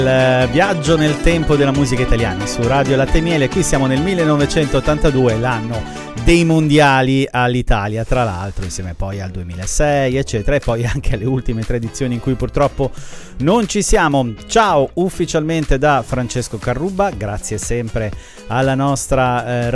Viaggio nel tempo della musica italiana su Radio Latte Miele. Qui siamo nel 1982, l'anno dei mondiali all'Italia, tra l'altro, insieme poi al 2006 eccetera, e poi anche alle ultime 3 edizioni in cui purtroppo non ci siamo. Ciao ufficialmente da Francesco Carrubba, grazie sempre alla nostra